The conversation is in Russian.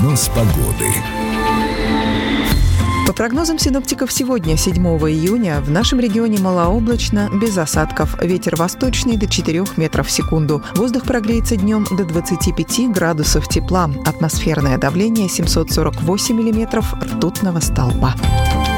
Прогноз погоды. По прогнозам синоптиков, сегодня, 7 июня, в нашем регионе малооблачно, без осадков. Ветер восточный до 4 метров в секунду. Воздух прогреется днем до 25 градусов тепла. Атмосферное давление 748 миллиметров ртутного столба.